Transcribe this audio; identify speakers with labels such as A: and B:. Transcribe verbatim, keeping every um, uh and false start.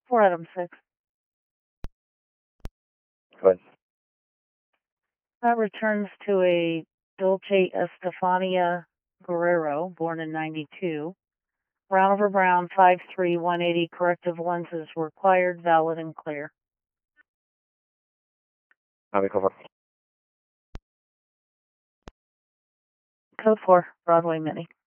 A: four Adam six.
B: Go ahead.
A: That returns to a Dolce Estefania Guerrero, born in ninety-two. Brown over brown, five three, one eighty, corrective lenses required, valid and clear.
B: Copy, code four.
A: Code four, Broadway Mini.